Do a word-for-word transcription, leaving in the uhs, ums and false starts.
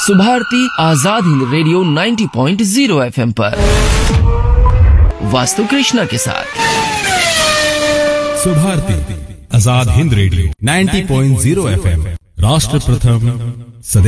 Subharti Azad Hind radio नब्बे point शून्य FM पर वास्तु कृष्णा के साथ। सुभारती आजाद हिंद रेडियो नब्बे पॉइंट शून्य एफएम, राष्ट्र प्रथम सदैव